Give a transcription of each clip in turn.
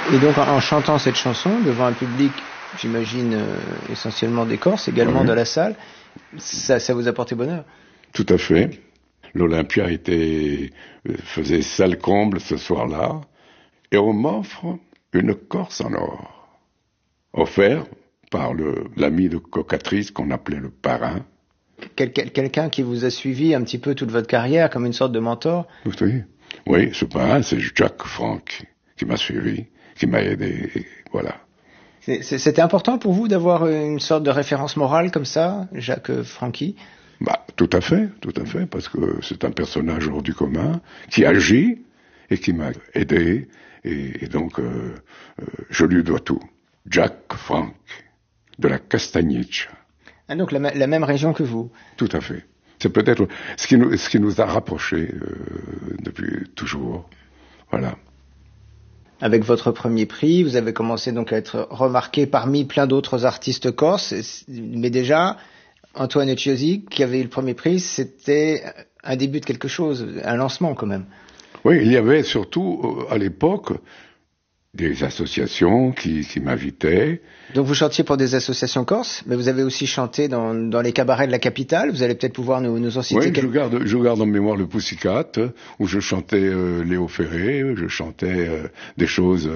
Et donc en chantant cette chanson devant un public, j'imagine essentiellement des Corses, également dans la salle, ça vous a porté bonheur? Tout à fait. L'Olympia faisait salle comble ce soir-là, et on m'offre une Corse en or, offert par l'ami de cocatrice qu'on appelait le parrain. Quelqu'un qui vous a suivi un petit peu toute votre carrière, comme une sorte de mentor? Oui, ce parrain, c'est Jacques Franck, qui m'a suivi, qui m'a aidé, voilà. C'était important pour vous d'avoir une sorte de référence morale comme ça, Jacques Francky? Tout à fait, parce que c'est un personnage hors du commun, qui agit et qui m'a aidé, et donc je lui dois tout. Jacques Franck, de la Castagniccia. Ah, donc la même région que vous? Tout à fait. C'est peut-être ce qui nous a rapprochés depuis toujours. Voilà. Avec votre premier prix, vous avez commencé donc à être remarqué parmi plein d'autres artistes corses, mais déjà, Antoine Etchiosi, qui avait eu le premier prix, c'était un début de quelque chose, un lancement quand même. Oui, il y avait surtout, à l'époque, des associations qui m'invitaient. Donc vous chantiez pour des associations corses, mais vous avez aussi chanté dans les cabarets de la capitale. Vous allez peut-être pouvoir nous en citer quelques... Oui, je garde en mémoire le Poussicat, où je chantais Léo Ferré, je chantais des choses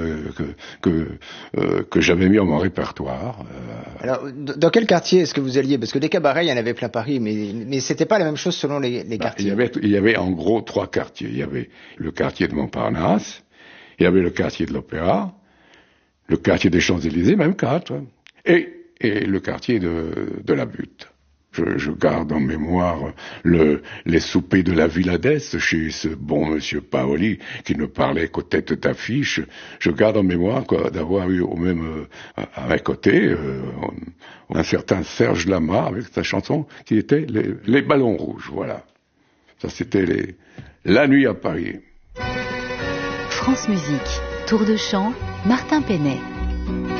que j'avais mis en mon répertoire. Alors, dans quel quartier est-ce que vous alliez? Parce que des cabarets, il y en avait plein Paris, mais c'était pas la même chose selon les quartiers. Il y avait en gros 3 quartiers. Il y avait le quartier de Montparnasse, il y avait le quartier de l'Opéra, le quartier des Champs-Élysées, même 4, et le quartier de la Butte. Je garde en mémoire les soupers de la Villa d'Est chez ce bon monsieur Paoli qui ne parlait qu'aux têtes d'affiche. Je garde en mémoire d'avoir eu au même à mes côtés un certain Serge Lama avec sa chanson qui était les ballons rouges. Voilà. Ça c'était la nuit à Paris. France Musique, Tour de chant, Martin Penet.